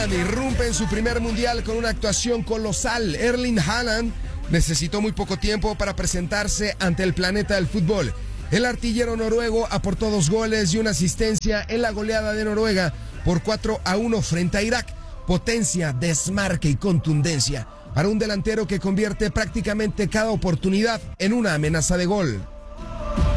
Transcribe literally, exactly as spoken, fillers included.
Haaland irrumpe en su primer mundial con una actuación colosal. Erling Haaland necesitó muy poco tiempo para presentarse ante el planeta del fútbol. El artillero noruego aportó dos goles y una asistencia en la goleada de Noruega por cuatro a uno frente a Irak. Potencia, desmarque y contundencia para un delantero que convierte prácticamente cada oportunidad en una amenaza de gol.